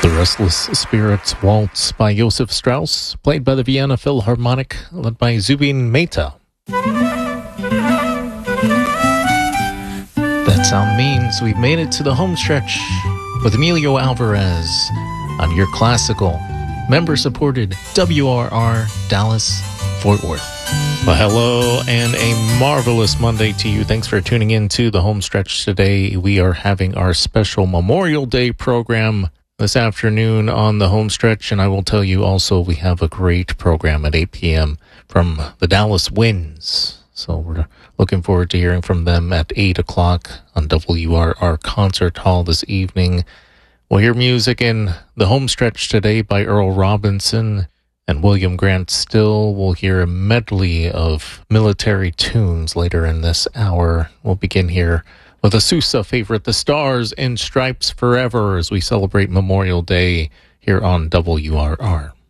The Restless Spirits Waltz by Joseph Strauss, played by the Vienna Philharmonic, led by Zubin Mehta. That sound means we've made it to the home stretch with Emilio Alvarez on your classical, member-supported WRR Dallas Fort Worth. Well, hello and a marvelous Monday to you. Thanks for tuning in to the home stretch today. We are having our special Memorial Day program this afternoon on the home stretch, and I will tell you also we have a great program at 8 p.m. from the Dallas Winds. So we're looking forward to hearing from them at 8 o'clock on WRR Concert Hall this evening. We'll hear music in the home stretch today by Earl Robinson and William Grant Still. We'll hear a medley of military tunes later in this hour. We'll begin here with a Sousa favorite, The Stars and Stripes Forever, as we celebrate Memorial Day here on WRR.